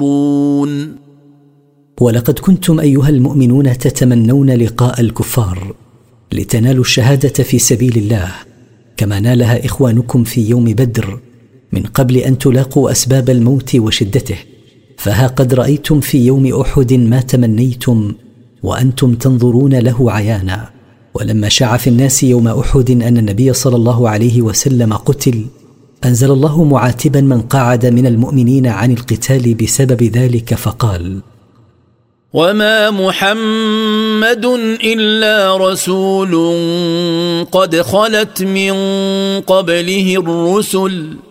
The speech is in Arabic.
ولقد كنتم أيها المؤمنون تتمنون لقاء الكفار لتنالوا الشهادة في سبيل الله كما نالها إخوانكم في يوم بدر من قبل أن تلاقوا أسباب الموت وشدته، فها قد رأيتم في يوم أحد ما تمنيتم وأنتم تنظرون له عيانا. ولما شاع في الناس يوم أحد أن النبي صلى الله عليه وسلم قتل، أنزل الله معاتبا من قعد من المؤمنين عن القتال بسبب ذلك فقال: وما محمد إلا رسول قد خلت من قبله الرسل